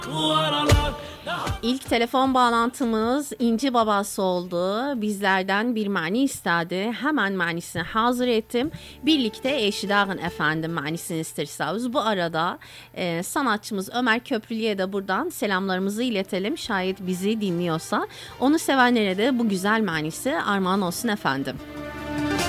İlk telefon bağlantımız İnci Babası oldu. Bizlerden bir mani istedi. Hemen manisini hazır ettim. Birlikte eşidağın efendim manisini istirseniz. Bu arada sanatçımız Ömer Köprülü'ye de buradan selamlarımızı iletelim. Şayet bizi dinliyorsa. Onu sevenlere de bu güzel manisi armağan olsun efendim.